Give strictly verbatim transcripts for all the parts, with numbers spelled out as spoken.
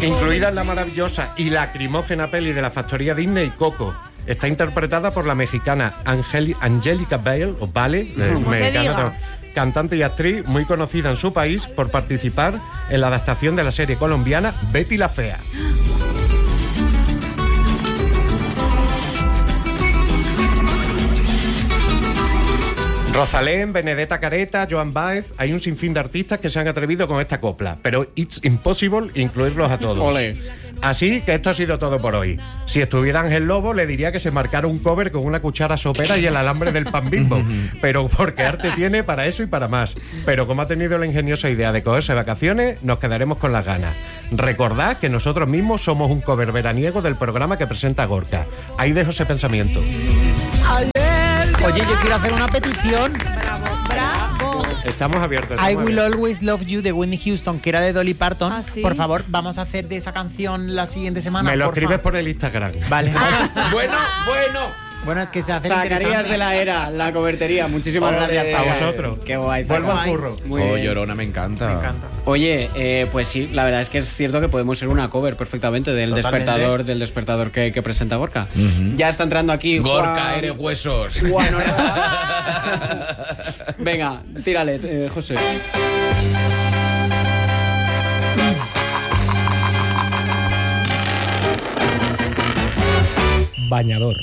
Incluida en la maravillosa y lacrimógena peli de la factoría Disney, Coco. Está interpretada por la mexicana Angeli- Angélica Bale, o Vale, eh, mexicana, cantante y actriz muy conocida en su país por participar en la adaptación de la serie colombiana Betty la Fea. Rosalén, Benedetta Careta, Joan Baez, hay un sinfín de artistas que se han atrevido con esta copla, pero it's impossible incluirlos a todos. Olé. Así que esto ha sido todo por hoy. Si estuviera Ángel Lobo, le diría que se marcara un cover con una cuchara sopera y el alambre del pan Bimbo, pero porque arte tiene para eso y para más. Pero como ha tenido la ingeniosa idea de cogerse vacaciones, nos quedaremos con las ganas. Recordad que nosotros mismos somos un cover veraniego del programa que presenta Gorka. Ahí dejo ese pensamiento. Oye, yo quiero hacer una petición. Bravo, bravo. Estamos abiertos. I estamos Will abiertos. Always Love You de Whitney Houston, que era de Dolly Parton. ¿Ah, sí? Por favor, vamos a hacer de esa canción la siguiente semana. Me lo porfa. escribes por el Instagram. Vale. Bueno, bueno. Bueno, es que se hace Zacarías interesante. de la Era, la cobertería. Muchísimas Ole, gracias a Zaca. vosotros. Qué guay. Vuelvo Zaca. al curro. Muy Oh, bien. Llorona, me encanta. Me encanta. Oye, eh, pues sí, la verdad es que es cierto que podemos ser una cover perfectamente del Totalmente. despertador del despertador que, que presenta Gorka. Ya está entrando aquí Gorka, Juan- eres huesos. Juan Ortega. Venga, tírale, eh, José. Bañador.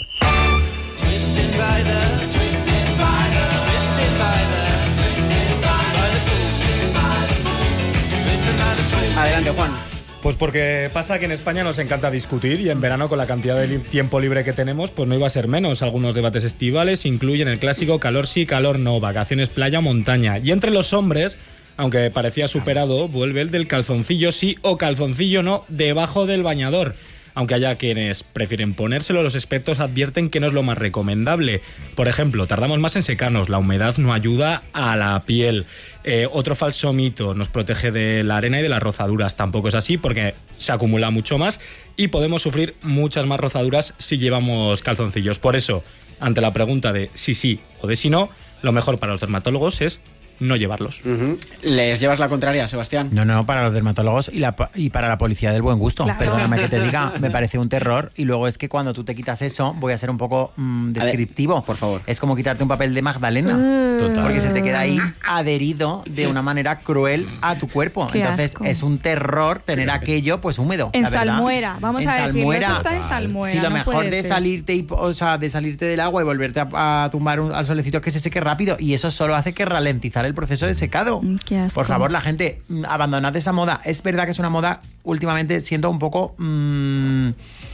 Adelante, Juan. Pues porque pasa que en España nos encanta discutir y en verano con la cantidad de li- tiempo libre que tenemos pues no iba a ser menos. Algunos debates estivales incluyen el clásico calor sí, calor no, vacaciones playa o montaña. Y entre los hombres, aunque parecía superado, vuelve el del calzoncillo sí o calzoncillo no debajo del bañador. Aunque haya quienes prefieren ponérselo, los expertos advierten que no es lo más recomendable. Por ejemplo, tardamos más en secarnos, la humedad no ayuda a la piel. Eh, otro falso mito, nos protege de la arena y de las rozaduras. Tampoco es así porque se acumula mucho más y podemos sufrir muchas más rozaduras si llevamos calzoncillos. Por eso, ante la pregunta de si sí o de si no, lo mejor para los dermatólogos es no llevarlos. Ujú. ¿Les llevas la contraria, Sebastián? No, no, para los dermatólogos y, la, y para la policía del buen gusto. Claro. Perdóname que te diga, me parece un terror. Y luego es que cuando tú te quitas eso, voy a ser un poco mm, descriptivo. Por favor. Es como quitarte un papel de Magdalena. Total. Porque se te queda ahí adherido de una manera cruel a tu cuerpo. Qué Entonces asco. es un terror tener aquello pues húmedo. En la verdad. salmuera, vamos En a decirlo. salmuera. Eso está en salmuera. Si lo no mejor puede de ser. salirte y, o sea, de salirte del agua y volverte a, a tumbar un- al solecito es que se seque rápido y eso solo hace que ralentizar el proceso de secado. Mm, qué asco. Por favor, la gente, mm, abandonad esa moda. Es verdad que es una moda últimamente siendo un poco mmm,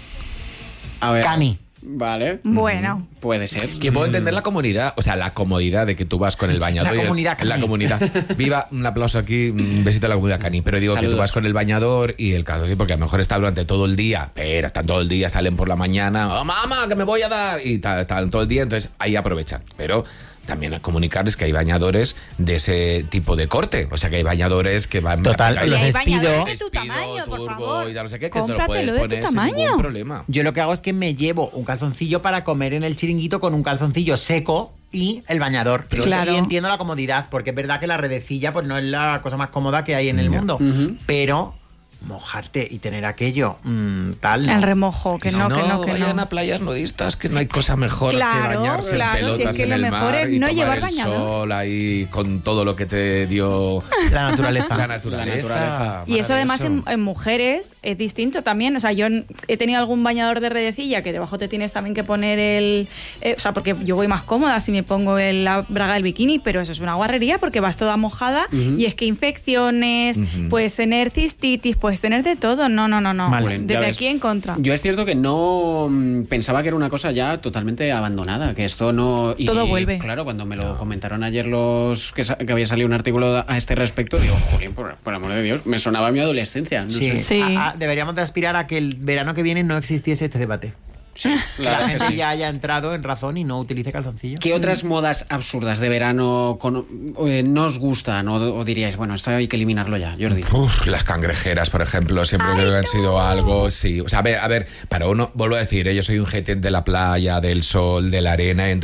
A ver. cani. Vale. Bueno. Puede ser. Que puedo entender la comunidad, o sea, la comodidad de que tú vas con el bañador. La y el- comunidad La cani. comunidad. Viva, un aplauso aquí, un besito a la comunidad cani. Pero digo que Saludos. tú vas con el bañador y el calzoncillo, porque a lo mejor está durante todo el día, pero están todo el día, salen por la mañana, ¡oh, mamá, que me voy a dar! Y tal, están todo el día, entonces ahí aprovechan. Pero también a comunicarles que hay bañadores de ese tipo de corte. O sea, que hay bañadores que van... Total, hay los hay despido. bañadores de tu despido, tamaño, por turbo favor. y tal, no sé qué, que te lo puedes Cómpratelo de tu poner sin tamaño. ningún problema. Yo lo que hago es que me llevo un calzoncillo para comer en el chiringuito con un calzoncillo seco y el bañador. Pero Claro. sí entiendo la comodidad, porque es verdad que la redecilla pues no es la cosa más cómoda que hay en el Ya. mundo. Pero mojarte y tener aquello mmm, tal. ¿no? El remojo, que Y si no, que no, que vayan no. a playas nudistas, que no hay cosa mejor Claro, que bañarse claro, en si es pelotas que en lo el mejor mar es y no tomar llevar el bañador. sol ahí con todo lo que te dio La naturaleza. la naturaleza. La naturaleza. Y eso además en, Maravilloso. en mujeres es distinto también. O sea, yo n- he tenido algún bañador de redecilla que debajo te tienes también que poner el... eh, o sea, porque yo voy más cómoda si me pongo el- la braga del bikini, pero eso es una guarrería porque vas toda mojada y es que infecciones, Ujú. puedes tener cistitis, puedes tener de todo. No, no, no, no. Vale. Ya Desde ves. aquí en contra. Yo es cierto que no mm, pensaba que era una cosa ya totalmente abandonada, que esto no... y, Todo vuelve. Claro, cuando me lo comentaron ayer los que, sa- que había salido un artículo a este respecto, digo, jolín, por, por amor de Dios, me sonaba a mi adolescencia. No Sí, sé. Sí. A- a- deberíamos de aspirar a que el verano que viene no existiese este debate. Sí, Que la la verdad que gente sí. ya haya entrado en razón y no utilice calzoncillo. ¿Qué otras modas absurdas de verano con- eh, no os gustan o, o diríais, bueno, esto hay que eliminarlo ya, Jordi? Uf, las cangrejeras, por ejemplo, siempre creo que han sido algo, sí. O sea, a ver, a ver, para uno, vuelvo a decir, ¿eh? Yo soy un gente de la playa, del sol, de la arena, entonces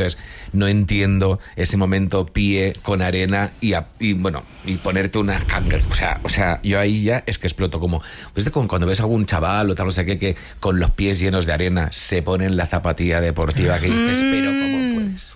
no entiendo ese momento pie con arena y, a, y bueno, y ponerte una cangre. O sea, o sea, yo ahí ya es que exploto como, ¿viste? Como cuando ves a algún chaval o tal, no sé qué, que con los pies llenos de arena se pone en la zapatilla deportiva que dices, pero ¿cómo puedes?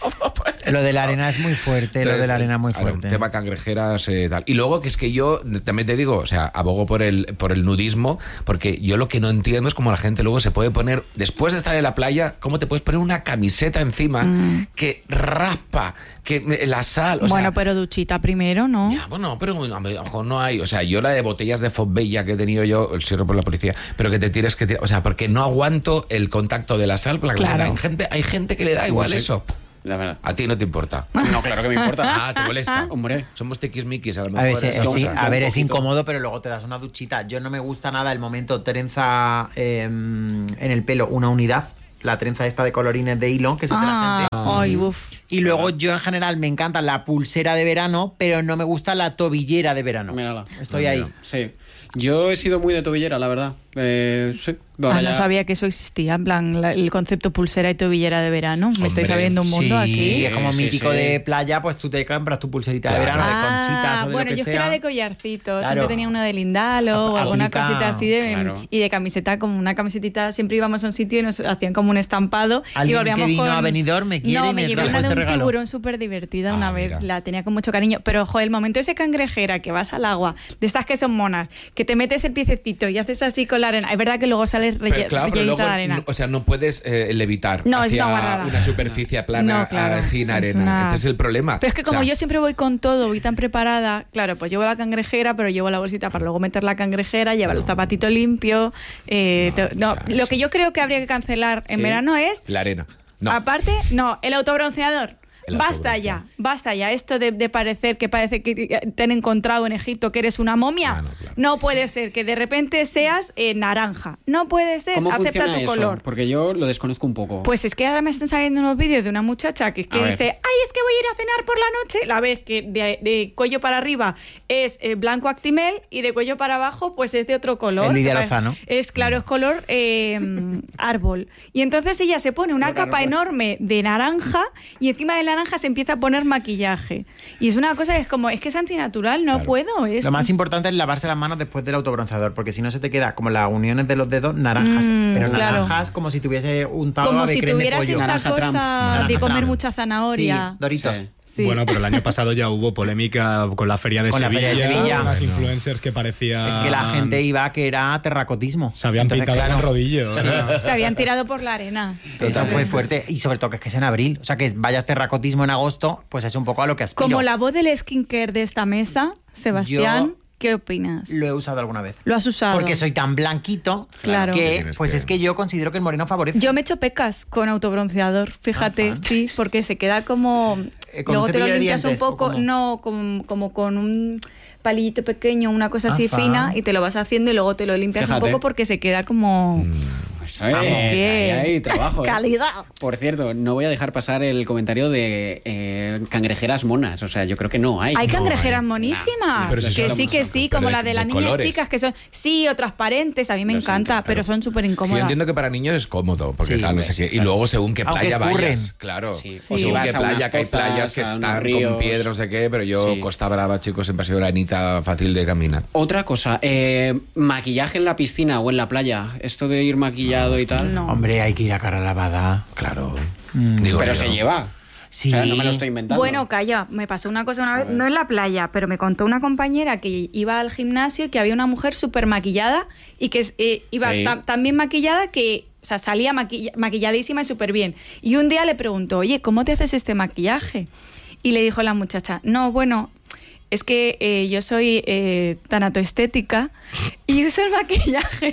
Lo de la arena es muy fuerte, lo de la arena es muy Claro, fuerte. tema cangrejeras, eh, tal. Y luego que es que yo también te digo, o sea, abogo por el, por el nudismo, porque yo lo que no entiendo es cómo la gente luego se puede poner, después de estar en la playa, cómo te puedes poner una camiseta encima Mm. que raspa, que me- la sal, o Bueno, sea, pero duchita primero, ¿no? ya, bueno, pero a lo mejor no hay. O sea, yo la de botellas de Fosbella que he tenido yo, el cierro por la policía, pero que te tires que tirar. O sea, porque no aguanto el contacto de la sal con la camiseta. Claro. Hay gente, hay gente que le da igual Sí. eso. La verdad. A ti no te importa. No, claro que me importa. Ah, te molesta. Hombre. Somos tiquismiquis, a lo mejor. A ver, sí, es sí, cosa. a ver, es poquito. incómodo, pero luego te das una duchita. Yo no me gusta nada el momento trenza eh, en el pelo una unidad, la trenza esta de colorines de hilo que se te la Ah, gente. ay, uf. Y luego yo en general me encanta la pulsera de verano, pero no me gusta la tobillera de verano. Mírala. Estoy ahí. Sí. Yo he sido muy de tobillera, la verdad. Eh, sí. Ahora Ah, no ya- sabía que eso existía, en plan, la- el concepto pulsera y tobillera de verano. Me estáis Hombre, abriendo un mundo Sí, aquí. es como Sí, mítico sí. de playa, pues tú te compras tu pulserita de Claro. verano, de Ah, conchitas o de bueno, lo que yo es que sea. era de collarcitos, Claro. siempre tenía uno de lindalo o Ap- alguna aplica- cosita así de, Claro. y de camiseta, como una camisetita, siempre íbamos a un sitio y nos hacían como un estampado y Alguien volvíamos que vino con... a Benidorm me quiere no, y me llevé trajo una de este un regalo. tiburón súper divertida Ah, una vez, mira. la tenía con mucho cariño, pero ojo, el momento ese cangrejera que vas al agua, de estas que son monas, que te metes el piececito y haces así con la arena, es verdad que luego sales relle- Pero claro, pero rellenita luego, de arena. no- o sea, no puedes eh, levitar No, es hacia una guarrada. una superficie plana No, claro, ah, sin es arena. una- Este es el problema. Pero es que como O sea, yo siempre voy con todo, voy tan preparada, claro, pues llevo la cangrejera, pero llevo la bolsita para luego meter la cangrejera, llevar el zapatito limpio. eh, No, te- no, ya, lo eso. que yo creo que habría que cancelar en Sí. verano es, La arena. No. aparte, no, el autobronceador. El Basta autobronceador. ya, basta ya. Esto de, de parecer que parece que te han encontrado en Egipto que eres una momia. Ah, no, claro. No puede ser que de repente seas eh, naranja. No puede ser. ¿Cómo Acepta funciona tu eso? color. Porque yo lo desconozco un poco. Pues es que ahora me están saliendo unos vídeos de una muchacha que, que A ver. dice, ay, es que voy a ir a cenar por la noche. La vez que de, de cuello para arriba es eh, blanco actimel y de cuello para abajo pues es de otro color. El Lidia Que Lozano. Es claro, es color eh, árbol. Y entonces ella se pone una capa enorme de naranja y encima de la naranja se empieza a poner maquillaje. Y es una cosa que es como, es que es antinatural, no Claro. puedo. Es, Lo más importante es lavarse las manos después del autobronceador, porque si no se te queda como las uniones de los dedos naranjas. Mm, pero claro. naranjas como si tuviese untado como ave si creme de tuvieras pollo. esta Naranja cosa Trump. de Naranja comer Trump. mucha zanahoria. Sí, Doritos. Sí. Sí. Bueno, pero el año pasado ya hubo polémica con la Feria de Con la Sevilla. Feria de Sevilla. Unas Bueno. influencers que parecían... Es que la gente iba que era terracotismo. Se habían Entonces, pintado claro, el rodillo. ¿eh? Se habían tirado por la arena. Eso fue fuerte. Y sobre todo que es que es en abril. O sea, que vayas terracotismo en agosto, pues es un poco a lo que aspiro. Como la voz del skincare de esta mesa, Sebastián, Yo ¿qué opinas? Lo he usado alguna vez. Lo has usado. Porque soy tan blanquito Claro. Que que, tienes pues que- es que yo considero que el moreno favorece. Yo me echo pecas con autobronceador, fíjate, Ah, fan. sí, porque se queda como... Eh, ¿con Luego te lo cepillo de limpias un dientes o poco, cómo? no, como, como con un palillito pequeño, una cosa así Ah, fan. fina, y te lo vas haciendo y luego te lo limpias Fíjate. un poco porque se queda como... Pues, eh, Vamos, que- ahí hay trabajo. ¿eh? Calidad. Por cierto, no voy a dejar pasar el comentario de eh, cangrejeras monas. O sea, yo creo que no hay. Hay No cangrejeras hay. monísimas, Pero si que son- sí, que sí, pero como de- la de las de niñas colores. chicas, que son, sí, o transparentes, a mí me Lo encanta, siento, pero claro. son súper Yo incómodas. entiendo que para niños es cómodo, porque Sí, tal, no hombre, sé sí, qué. Y claro. luego según qué Aunque playa escurren. vayas, claro. Sí. O Sí. según Vas qué a unas playa, que hay costas, playas que a unos están ríos. con piedras, no sé qué, pero yo Sí. Costa Brava, chicos, siempre ha sido granita fácil de caminar. Otra cosa, eh, maquillaje en la piscina o en la playa. Esto de ir maquillado y tal. No. Hombre, hay que ir a cara lavada. Claro. Mm. Digo Pero yo. se lleva. Sí. O sea, no me lo estoy inventando. Bueno, calla, me pasó una cosa una vez, no en la playa, pero me contó una compañera que iba al gimnasio y que había una mujer súper maquillada y que eh, iba Sí. ta- tan bien maquillada que, o sea, salía maquilla- maquilladísima y súper bien. Y un día le preguntó, oye, ¿cómo te haces este maquillaje? Y le dijo la muchacha, no, bueno, es que eh, yo soy eh, tanatoestética y uso el maquillaje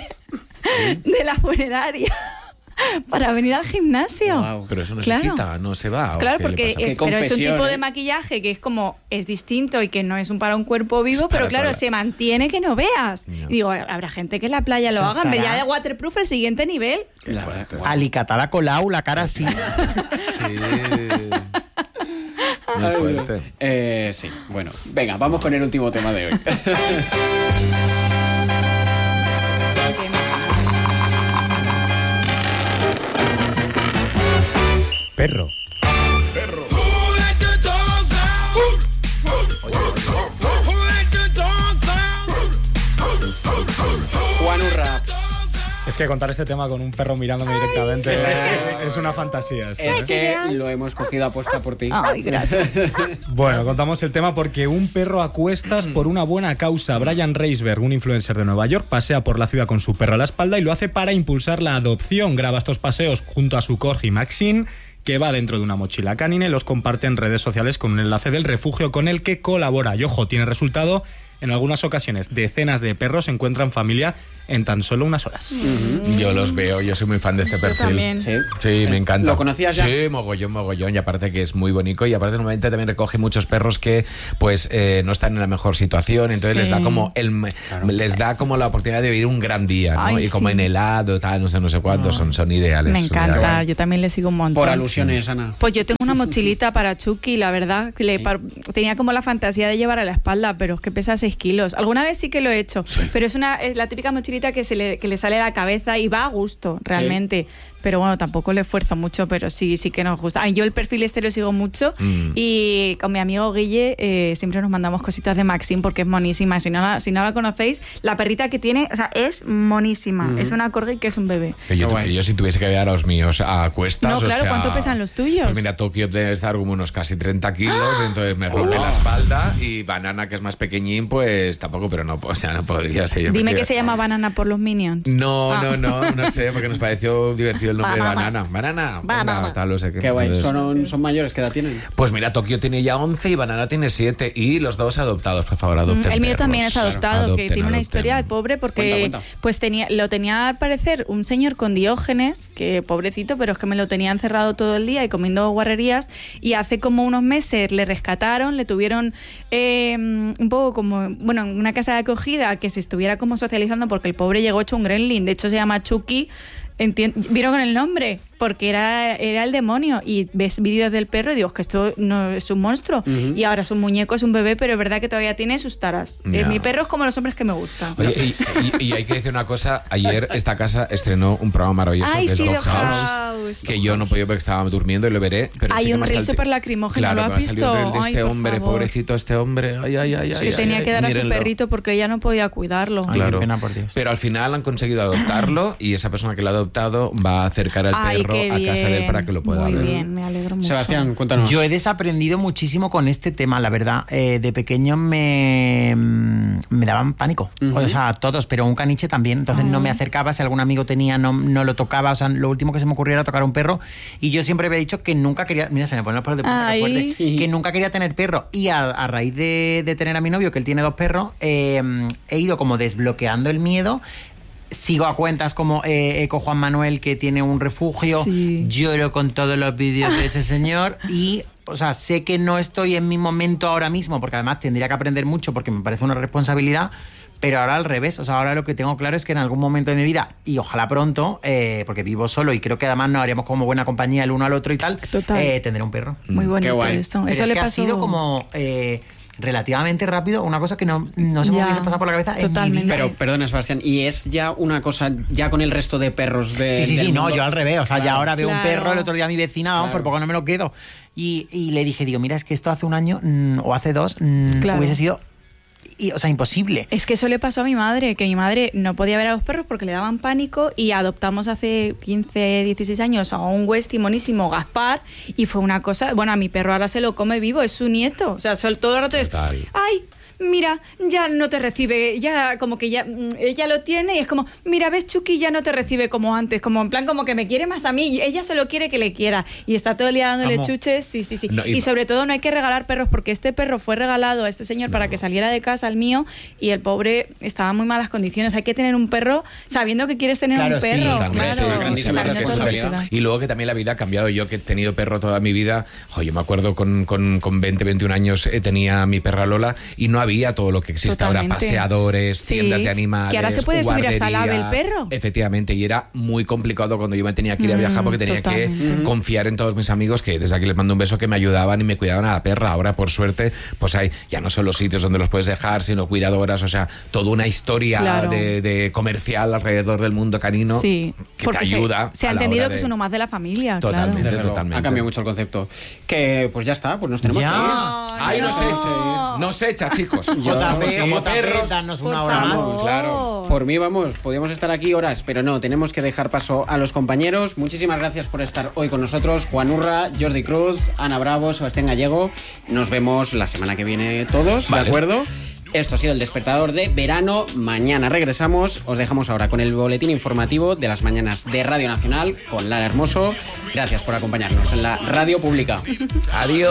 de la funeraria para venir al gimnasio. Guau. Pero eso no Claro. se quita, no se va. ¿o Claro, qué le porque pasa? es, Qué pero es un confesión, tipo ¿eh? de maquillaje que es como, es distinto y que no es un para un cuerpo vivo, Es para pero claro, toda la- se mantiene que no veas. Ya. Y digo, habrá gente que en la playa lo Eso haga, en vez estará. ya de waterproof el siguiente nivel. La verdad, guau. Alicatada colau, la cara así. Sí. Muy fuerte. Eh, sí, bueno. Venga, vamos con el último tema de hoy. Perro. Es que contar este tema con un perro mirándome directamente es, es una fantasía. Esto, Es ¿eh? que lo hemos cogido a posta por ti. Ay, gracias. Bueno, contamos el tema porque un perro a cuestas por una buena causa. Brian Reisberg, un influencer de Nueva York, pasea por la ciudad con su perro a la espalda y lo hace para impulsar la adopción. Graba estos paseos junto a su corgi Maxine, que va dentro de una mochila canina, y los comparte en redes sociales con un enlace del refugio con el que colabora. Y ojo, tiene resultado. En algunas ocasiones, decenas de perros encuentran familia en tan solo unas horas. Mm-hmm. Yo los veo, yo soy muy fan de este perfil. también. Sí, sí, me encanta. ¿Lo conocías ya? Sí, mogollón, mogollón. Y aparte que es muy bonito. Y aparte normalmente también recoge muchos perros que pues eh, no están en la mejor situación. Entonces Sí. les da como el claro. les da como la oportunidad de vivir un gran día, ¿no? Ay, y como sí. en helado, tal, no sé, no sé cuántos, son, son ideales. Me son encanta, ideales. yo también le sigo un montón. Por alusiones, Ana. Pues yo tengo una mochilita para Chucky, la verdad. Que le Sí. par- tenía como la fantasía de llevar a la espalda, pero es que pesa seis kilos. Alguna vez sí que lo he hecho, pero es una es la típica mochilita que se le, que le sale a la cabeza y va a gusto, realmente. Pero bueno, tampoco le esfuerzo mucho, pero sí, sí que nos gusta. Ay, yo el perfil este lo sigo mucho Mm. y con mi amigo Guille eh, siempre nos mandamos cositas de Maxine porque es monísima. Si no la, si no la conocéis, la perrita que tiene, o sea, es monísima. Mm. Es una corgi que es un bebé. Que yo, Qué guay. yo si tuviese que ver a los míos a cuestas, No, o claro, sea, ¿cuánto pesan los tuyos? Pues mira, Tokio debe estar como unos casi treinta kilos, entonces me rompe la espalda, y Banana, que es más pequeñín, pues tampoco, pero no, o sea, no podría ser. Dime que se llama Banana por los Minions. No, Ah. no, no, no sé, porque nos pareció divertido el nombre de Banana. Banana. Banana, Banana. venga, tal, no sé qué. Qué guay. Entonces, Son, son mayores, ¿qué edad tienen? Pues mira, Tokio tiene ya once y Banana tiene siete, y los dos adoptados, por favor, adopten. Mm, el mío perros. también es adoptado, Adopten, que tiene una adopten. historia, el pobre, porque Cuenta, cuenta. pues tenía lo tenía al parecer un señor con Diógenes, que pobrecito, pero es que me lo tenía encerrado todo el día y comiendo guarrerías, y hace como unos meses le rescataron, le tuvieron eh, un poco como, bueno, en una casa de acogida que se estuviera como socializando, porque el pobre llegó hecho un gremlin, de hecho se llama Chucky. Enti- ¿Vieron con el nombre? Porque era, era el demonio. Y ves vídeos del perro y digo, es que esto no es un monstruo. Ujú. Y ahora es un muñeco, es un bebé, pero es verdad que todavía tiene sus taras. Eh, Ya. mi perro es como los hombres que me gustan. Oye, y, y- y hay que decir una cosa, ayer esta casa estrenó un programa maravilloso, Ay, que es sí, Dog Doghouse. House, que yo no he podido porque estaba durmiendo y lo veré. Pero Hay sí que un me ha reel salti- súper lacrimógeno, Claro, ¿lo que has me ha salido un visto? reel de Ay, este por hombre, favor. pobrecito este hombre. Ay, ay, ay, ay, que ay, tenía ay, que dar a su mírenlo. perrito porque ella no podía cuidarlo. Ay, Claro. qué pena, por Dios. Pero al final han conseguido adoptarlo, y esa persona que lo ha adoptado va a acercar al Ay, perro qué a casa de él bien. para que lo pueda Muy ver. bien, me alegro mucho. Sebastián, cuéntanos. Yo he desaprendido muchísimo con este tema, la verdad. Eh, de pequeño me, me daban pánico. Ujú. O sea, todos, pero un caniche también. Entonces no me acercaba. Si algún amigo tenía, no, no lo tocaba. O sea, lo último que se me ocurría era tocar a un perro. Y yo siempre había dicho que nunca quería. Mira, se me ponen los pelos de punta, qué Ay. fuerte. Sí. Que nunca quería tener perro. Y a, a raíz de, de tener a mi novio, que él tiene dos perros, eh, he ido como desbloqueando el miedo. Sigo a cuentas como eh, Eco Juan Manuel, que tiene un refugio. Sí. Lloro con todos los vídeos de ese señor. Y, o sea, sé que no estoy en mi momento ahora mismo, porque además tendría que aprender mucho, porque me parece una responsabilidad. Pero ahora al revés, o sea, ahora lo que tengo claro es que en algún momento de mi vida, y ojalá pronto, eh, porque vivo solo y creo que además nos haríamos como buena compañía el uno al otro y tal, Total. eh, tendré un perro. Muy Qué bonito guay. eso. Pero Eso es le que pasó... ha sido como eh, relativamente rápido, una cosa que no, no se me Ya, hubiese pasado por la cabeza en mi totalmente. vida. Pero, perdona, Sebastián, ¿y es ya una cosa, ya con el resto de perros de Sí, sí, del sí, no, mundo? yo al revés. O sea, ya Claro. ahora veo un Claro. perro, el otro día a mi vecina, vamos, Claro. por poco no me lo quedo. Y, y le dije, digo, mira, es que esto hace un año mm, o hace dos mm, Claro. hubiese sido, y, o sea, imposible. Es que eso le pasó a mi madre, que mi madre no podía ver a los perros porque le daban pánico, y adoptamos hace quince, dieciséis años a un Westie monísimo, Gaspar, y fue una cosa, bueno, a mi perro ahora se lo come vivo, es su nieto, o sea, sol- todo el rato es, Total. ay, mira, ya no te recibe, ya como que ya mm, ella lo tiene y es como, mira, ves, Chucky ya no te recibe como antes, como en plan como que me quiere más a mí, ella solo quiere que le quiera, y está todo el día dándole Amo. chuches, sí, sí, sí. No, y- y sobre todo no hay que regalar perros, porque este perro fue regalado a este señor para que saliera de casa, al mío, y el pobre estaba en muy malas condiciones. Hay que tener un perro sabiendo que quieres tener Claro, un sí, perro. Totalmente, claro, sí, una grandísima sabiendo todo lo que responsabilidad. te da. Y luego que también la vida ha cambiado. Yo que he tenido perro toda mi vida, jo, yo me acuerdo con, con, con veinte, veintiún años eh, tenía mi perra Lola, y no había todo lo que existe ahora, Totalmente. paseadores, Sí, tiendas de animales, que ahora se puede subir hasta el ave el guarderías. perro. Efectivamente, y era muy complicado cuando yo me tenía que ir a viajar, porque tenía totalmente. que confiar en todos mis amigos, que desde aquí les mando un beso, que me ayudaban y me cuidaban a la perra. Ahora, por suerte, pues hay ya no solo sitios donde los puedes dejar, sino cuidadoras, o sea, toda una historia Claro. de, de comercial alrededor del mundo canino Sí, que te porque se- ayuda. Se, a ha la entendido hora que de- es uno más de la familia. Totalmente. claro. Desde luego, totalmente. Ha cambiado mucho el concepto. Que pues ya está, pues nos tenemos Ya. que ir. Ay, no se eche, no se echa, chicos. lejos. Yo- J P, como J P, perros. danos Por una hora más. favor. claro. Por mí, vamos, podríamos estar aquí horas, pero no, tenemos que dejar paso a los compañeros. Muchísimas gracias por estar hoy con nosotros. Juan Urra, Jordi Cruz, Ana Bravo, Sebastián Gallego. Nos vemos la semana que viene todos, Vale. ¿de acuerdo? Esto ha sido el despertador de verano. Mañana regresamos. Os dejamos ahora con el boletín informativo de las mañanas de Radio Nacional con Lara Hermoso. Gracias por acompañarnos en la radio pública. Adiós.